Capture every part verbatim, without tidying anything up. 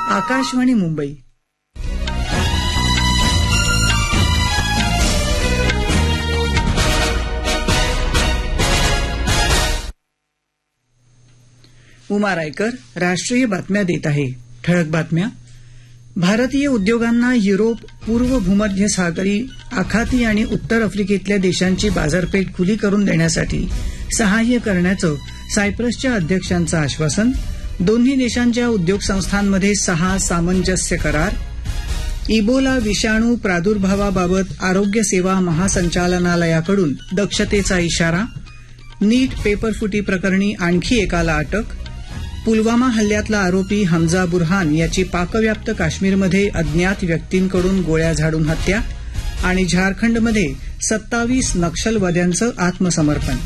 आकाशवाणी मुंबई. उमा रायकर राष्ट्रीय बातम्या देत आहे. ठळक बातम्या. भारतीय उद्योगांना युरोप, पूर्व भूमध्य सागरी, आखाती आणि उत्तर आफ्रिकेतल्या देशांची बाजारपेठ खुली करून देण्यासाठी सहाय्य करण्याचं सायप्रसच्या अध्यक्षांचं आश्वासन. दोन्ही देशांच्या उद्योग संस्थांमध्ये सहा सामंजस्य करार. इबोला विषाणू प्रादुर्भावाबाबत आरोग्य सेवा महासंचालनालयाकडून दक्षतेचा इशारा. नीट पेपरफुटी प्रकरणी आणखी एकाला अटक. पुलवामा हल्ल्यातला आरोपी हमजा बुरहान याची पाकव्याप्त काश्मीरमध्ये अज्ञात व्यक्तींकडून गोळ्या झाडून हत्या. आणि झारखंडमध्ये सत्तावीस नक्षलवाद्यांचं आत्मसमर्पण.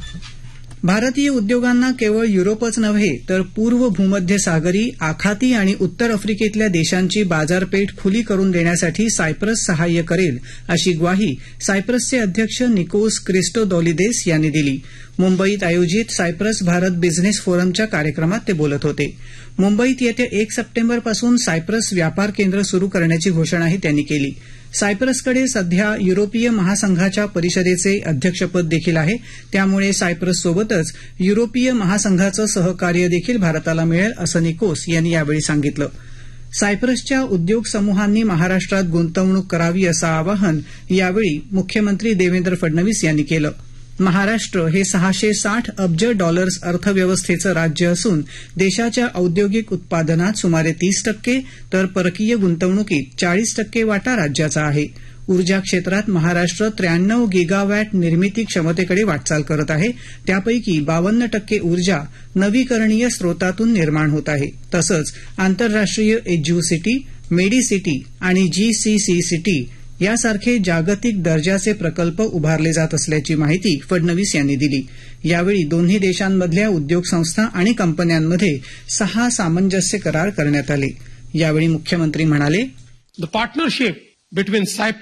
भारतीय उद्योगांना केवळ युरोपच नव्हे तर पूर्व भूमध्य सागरी, आखाती आणि उत्तर आफ्रिकेतल्या देशांची बाजारपेठ खुली करून देण्यासाठी सायप्रस सहाय्य करेल अशी ग्वाही सायप्रसचे अध्यक्ष निकोस क्रिस्टोदोलिदेस यांनी दिली. मुंबईत आयोजित सायप्रस भारत बिझनेस फोरमच्या कार्यक्रमात ते बोलत होते. मुंबईत येत्या एक सप्टेंबरपासून सायप्रस व्यापार केंद्र सुरू करण्याची घोषणाही त्यांनी केली. सायप्रसकडे सध्या युरोपीय महासंघाच्या परिषदेचे अध्यक्षपद देखील आहे. त्यामुळे सायप्रससोबतच युरोपीय महासंघाचं सहकार्य देखील भारताला मिळेल असं निकोस यांनी यावेळी सांगितलं. सायप्रसच्या उद्योग समूहांनी महाराष्ट्रात गुंतवणूक करावी असं आवाहन यावेळी मुख्यमंत्री देवेंद्र फडणवीस यांनी केलं. महाराष्ट्र हे सहाशे साठ अब्ज डॉलर्स अर्थव्यवस्थेचं राज्य असून देशाच्या औद्योगिक उत्पादनात सुमारे तीस टक्के तर परकीय गुंतवणुकीत चाळीस टक्के वाटा राज्याचा आहे. ऊर्जा क्षेत्रात महाराष्ट्र त्र्याण्णव गिगावॅट निर्मिती क्षमतेकडे वाटचाल करत आहे. त्यापैकी बावन्न टक्के ऊर्जा नवीकरणीय स्रोतातून निर्माण होत आहे. तसंच आंतरराष्ट्रीय एज्युसिटी, मेडिसिटी आणि जीसीसी सिटी यासारखे जागतिक दर्जाचे प्रकल्प उभारले जात असल्याची माहिती फडणवीस यांनी दिली. यावेळी दोन्ही देशांमधल्या उद्योग संस्था आणि कंपन्यांमध्ये सहा सामंजस्य करार करण्यात आले. यावेळी मुख्यमंत्री म्हणाले, द पार्टनरशिप बिटवीन